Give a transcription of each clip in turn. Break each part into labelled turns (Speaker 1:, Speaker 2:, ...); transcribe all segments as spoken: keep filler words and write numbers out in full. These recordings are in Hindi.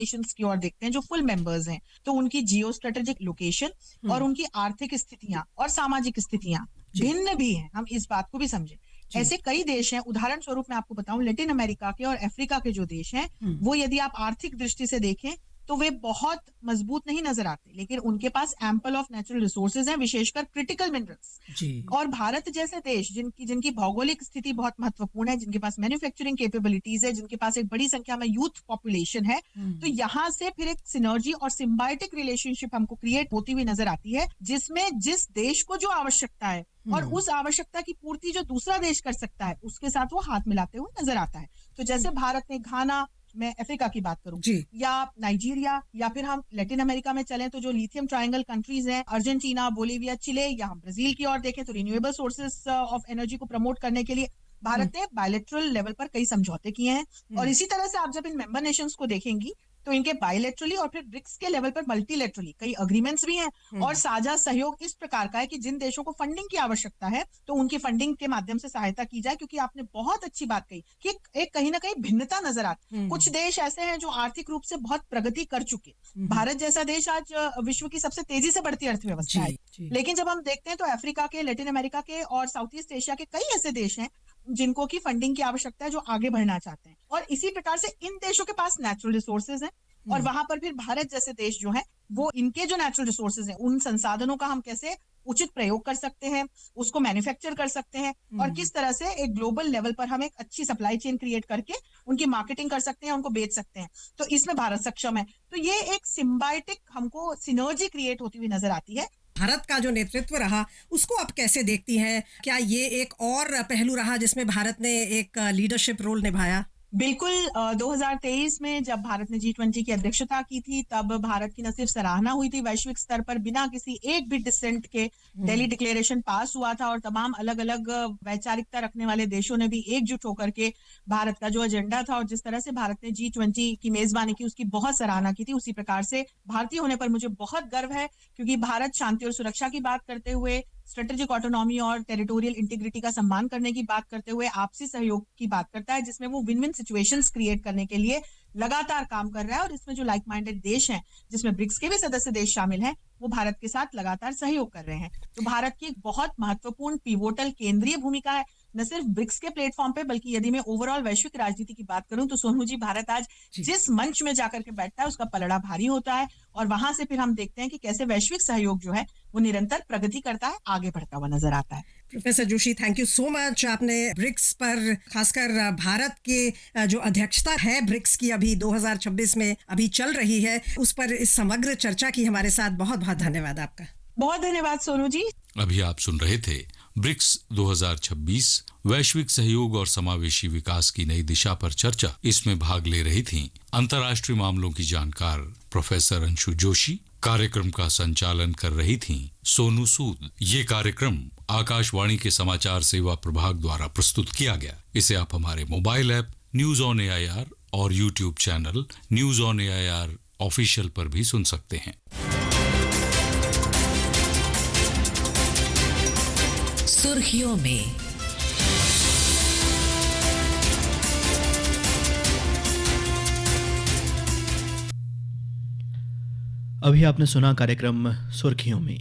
Speaker 1: नेशंस की ओर देखते हैं जो फुल मेंबर्स हैं, तो उनकी जियो स्ट्रेटेजिक लोकेशन और उनकी आर्थिक स्थितियां और सामाजिक स्थितियां भिन्न भी हैं, हम इस बात को भी समझें। ऐसे कई देश हैं, उदाहरण स्वरूप मैं आपको बताऊं, लैटिन अमेरिका के और अफ्रीका के जो देश हैं, वो यदि आप आर्थिक दृष्टि से देखें तो वे बहुत मजबूत नहीं नजर आते, लेकिन उनके पास एम्पल ऑफ नेचुरल रिसोर्सेज हैं, विशेषकर क्रिटिकल मिनरल्स। और भारत जैसे देश जिनकी जिनकी भौगोलिक स्थिति बहुत महत्वपूर्ण है, जिनके पास मैन्युफैक्चरिंग कैपेबिलिटीज है, जिनके पास एक बड़ी संख्या में यूथ पॉपुलेशन है, तो यहाँ से फिर एक सिनर्जी और सिम्बायोटिक रिलेशनशिप हमको क्रिएट होती हुई नजर आती है, जिसमें जिस देश को जो आवश्यकता है और उस आवश्यकता की पूर्ति जो दूसरा देश कर सकता है, उसके साथ वो हाथ मिलाते हुए नजर आता है। तो जैसे भारत ने घाना, मैं अफ्रीका की बात करूं, या नाइजीरिया, या फिर हम लैटिन अमेरिका में चलें तो जो लिथियम ट्रायंगल कंट्रीज हैं, अर्जेंटीना, बोलिविया, चिले, या हम ब्राजील की ओर देखें तो रिन्यूएबल सोर्सेस ऑफ एनर्जी को प्रमोट करने के लिए भारत ने बायलैटरल लेवल पर कई समझौते किए हैं। और इसी तरह से आप जब इन मेंबर नेशंस को देखेंगी तो इनके बायलैटरली और फिर ब्रिक्स के लेवल पर मल्टीलैटरली कई अग्रीमेंट्स भी हैं। और साझा सहयोग इस प्रकार का है कि जिन देशों को फंडिंग की आवश्यकता है तो उनकी फंडिंग के माध्यम से सहायता की जाए, क्योंकि आपने बहुत अच्छी बात कही कि एक, एक कहीं ना कहीं भिन्नता नजर आती है। कुछ देश ऐसे हैं जो आर्थिक रूप से बहुत प्रगति कर चुके, भारत जैसा देश आज विश्व की सबसे तेजी से बढ़ती अर्थव्यवस्था है, लेकिन जब हम देखते हैं तो अफ्रीका के, लैटिन अमेरिका के और साउथ ईस्ट एशिया के कई ऐसे देश हैं जिनको की फंडिंग की आवश्यकता है, जो आगे बढ़ना चाहते हैं। और इसी प्रकार से इन देशों के पास नेचुरल रिसोर्सेज हैं, और वहां पर फिर भारत जैसे देश जो है वो इनके जो नेचुरल रिसोर्सेज हैं, उन संसाधनों का हम कैसे उचित प्रयोग कर सकते हैं, उसको मैन्युफैक्चर कर सकते हैं, और किस तरह से एक ग्लोबल लेवल पर हम एक अच्छी सप्लाई चेन क्रिएट करके उनकी मार्केटिंग कर सकते हैं, उनको बेच सकते हैं। तो इसमें भारत सक्षम है। तो ये एक सिम्बायोटिक हमको सिनर्जी क्रिएट होती हुई नजर आती है।
Speaker 2: भारत का जो नेतृत्व रहा उसको आप कैसे देखती हैं? क्या ये एक और पहलू रहा जिसमें भारत ने एक लीडरशिप रोल निभाया?
Speaker 1: बिल्कुल। दो हज़ार तेईस में जब भारत ने जी ट्वेंटी की अध्यक्षता की थी, तब भारत की न सिर्फ सराहना हुई थी वैश्विक स्तर पर, बिना किसी एक भी डिसेंट के दिल्ली डिक्लेरेशन पास हुआ था, और तमाम अलग अलग वैचारिकता रखने वाले देशों ने भी एकजुट होकर के भारत का जो एजेंडा था और जिस तरह से भारत ने जी ट्वेंटी की मेजबानी की उसकी बहुत सराहना की थी। उसी प्रकार से भारतीय होने पर मुझे बहुत गर्व है, क्योंकि भारत शांति और सुरक्षा की बात करते हुए, स्ट्रेटेजिक ऑटोनॉमी और टेरिटोरियल इंटीग्रिटी का सम्मान करने की बात करते हुए, आपसी सहयोग की बात करता है, जिसमें वो विन विन सिचुएशंस क्रिएट करने के लिए लगातार काम कर रहा है। और इसमें जो लाइक माइंडेड देश हैं, जिसमें ब्रिक्स के भी सदस्य देश शामिल हैं, वो भारत के साथ लगातार सहयोग कर रहे हैं। तो भारत की एक बहुत महत्वपूर्ण पिवोटल केंद्रीय भूमिका है, न सिर्फ ब्रिक्स के प्लेटफॉर्म पे, बल्कि यदि मैं ओवरऑल वैश्विक राजनीति की बात करूं तो सोनू जी, भारत आज जिस मंच में जाकर के बैठता है उसका पलड़ा भारी होता है, और वहां से फिर हम देखते हैं कि कैसे वैश्विक सहयोग जो है वो निरंतर प्रगति करता है, आगे बढ़ता हुआ नजर आता है।
Speaker 2: Professor Joshi, thank you so much. आपने ब्रिक्स पर, खासकर भारत के जो अध्यक्षता है ब्रिक्स की अभी दो हज़ार छब्बीस में अभी चल रही है, उस पर इस समग्र चर्चा की हमारे साथ। बहुत बहुत धन्यवाद आपका।
Speaker 1: बहुत धन्यवाद सोनू जी।
Speaker 3: अभी आप सुन रहे थे ब्रिक्स दो हज़ार छब्बीस वैश्विक सहयोग और समावेशी विकास की नई दिशा पर चर्चा। इसमें भाग ले रही थीं अंतर्राष्ट्रीय मामलों की जानकार प्रोफेसर अंशु जोशी। कार्यक्रम का संचालन कर रही थीं सोनू सूद। ये कार्यक्रम आकाशवाणी के समाचार सेवा प्रभाग द्वारा प्रस्तुत किया गया। इसे आप हमारे mobile app news on AIR और YouTube channel news on AIR official पर भी सुन सकते हैं।
Speaker 4: सुर्खियों में।
Speaker 5: अभी आपने सुना कार्यक्रम सुर्खियों में।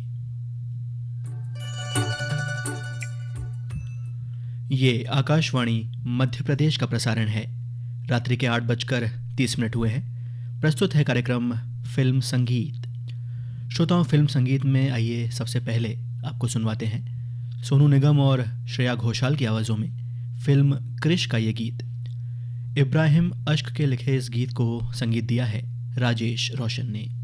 Speaker 5: ये आकाशवाणी मध्य प्रदेश का प्रसारण है। रात्रि के आठ बजकर तीस मिनट हुए हैं। प्रस्तुत है कार्यक्रम फिल्म संगीत। श्रोताओं, फिल्म संगीत में आइए सबसे पहले आपको सुनवाते हैं सोनू निगम और श्रेया घोषाल की आवाज़ों में फिल्म क्रिश का ये गीत। इब्राहिम अश्क के लिखे इस गीत को संगीत दिया है राजेश रोशन ने।